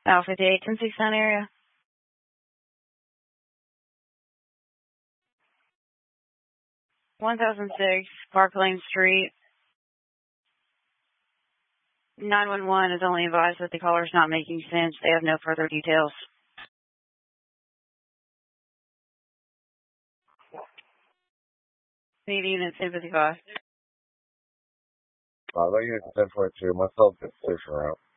South 58, 1069 area. 1006 Park Lane Street. 911 is only advised that the caller is not making sense. They have no further details. Need unit 1055. Unit 1022. Myself is station route.